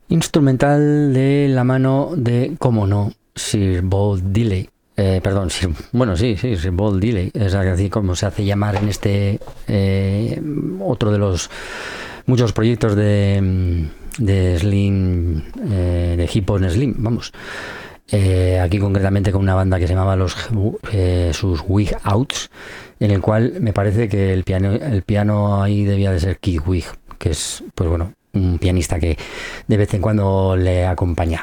Instrumental de la mano de, cómo no, Sir Bold Delay. Sir Bold Delay, es así como se hace llamar en este otro de los muchos proyectos de Slim, de Hip Hop Slim, vamos. Aquí concretamente con una banda que se llamaba sus Wig Outs, en el cual me parece que el piano ahí debía de ser Keith Wig, que es, pues bueno, un pianista que de vez en cuando le acompaña.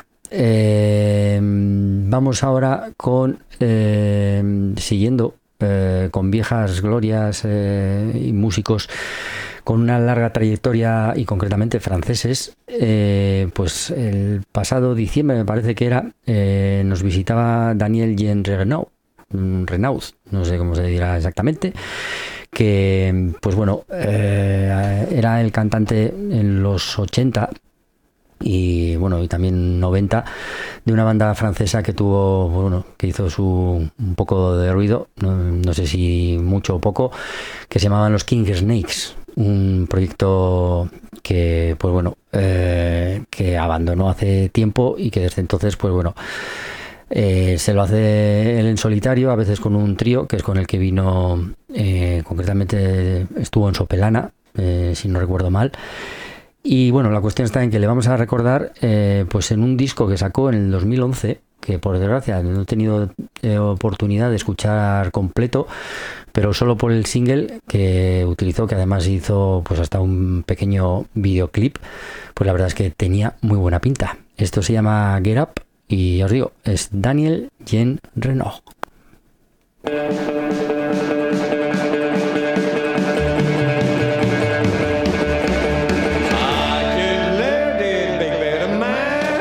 Vamos ahora con siguiendo con viejas glorias y músicos con una larga trayectoria y concretamente franceses. Pues el pasado diciembre me parece que era, nos visitaba Daniel Jean Renaud, no sé cómo se dirá exactamente, que pues bueno, era el cantante en los 80 y bueno, y también 90 de una banda francesa que tuvo, bueno, que hizo un poco de ruido, no sé si mucho o poco, que se llamaban los King Snakes, un proyecto que pues bueno, que abandonó hace tiempo y que desde entonces pues bueno, se lo hace él en solitario, a veces con un trío, que es con el que vino, concretamente estuvo en Sopelana, si no recuerdo mal. Y bueno, la cuestión está en que le vamos a recordar pues en un disco que sacó en el 2011, que por desgracia no he tenido oportunidad de escuchar completo, pero solo por el single que utilizó, que además hizo pues hasta un pequeño videoclip, pues la verdad es que tenía muy buena pinta. Esto se llama Get Up y os digo, es Daniel Jean Renaud.